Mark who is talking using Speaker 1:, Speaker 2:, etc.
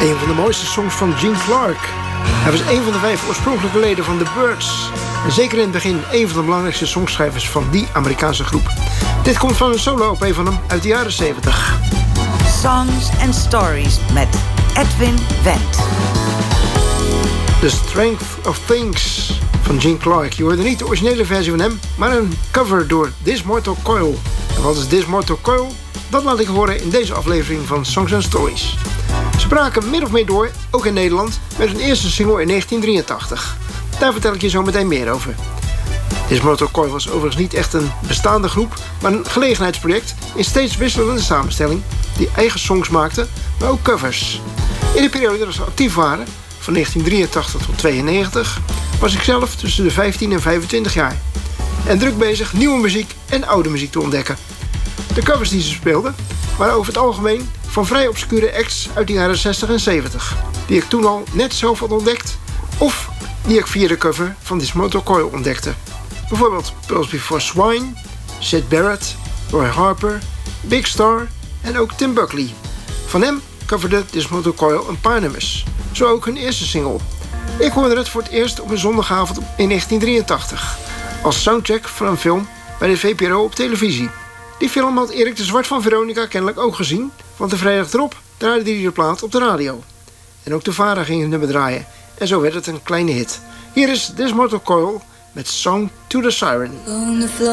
Speaker 1: Een van de mooiste songs van Gene Clark. Hij was een van de 5 oorspronkelijke leden van The Byrds. En zeker in het begin een van de belangrijkste songschrijvers van die Amerikaanse groep. Dit komt van een solo-LP van hem uit de jaren 70.
Speaker 2: Songs and Stories met Edwin Wendt.
Speaker 1: The Strength of Things van Gene Clark. Je hoorde niet de originele versie van hem, maar een cover door This Mortal Coil. En wat is This Mortal Coil? Dat laat ik horen in deze aflevering van Songs and Stories. Ze braken min of meer door, ook in Nederland, met hun eerste single in 1983. Daar vertel ik je zo meteen meer over. This Mortal Coil was overigens niet echt een bestaande groep, maar een gelegenheidsproject in steeds wisselende samenstelling, die eigen songs maakte, maar ook covers. In de periode dat ze actief waren, van 1983 tot 92, was ik zelf tussen de 15 en 25 jaar. En druk bezig nieuwe muziek en oude muziek te ontdekken. De covers die ze speelden waren over het algemeen van vrij obscure acts uit de jaren 60 en 70, die ik toen al net zelf had ontdekt, of die ik via de cover van This Mortal Coil ontdekte. Bijvoorbeeld Pearls Before Swine, Syd Barrett, Roy Harper, Big Star en ook Tim Buckley. Van hem coverde This Mortal Coil een paar nummers, zo ook hun eerste single. Ik hoorde het voor het eerst op een zondagavond in 1983, als soundtrack van een film bij de VPRO op televisie. Die film had Erik de Zwart van Veronica kennelijk ook gezien, want de vrijdag erop draaide hij de plaat op de radio. En ook de VARA ging het nummer draaien, en zo werd het een kleine hit. Hier is This Mortal Coil met Song to the Siren.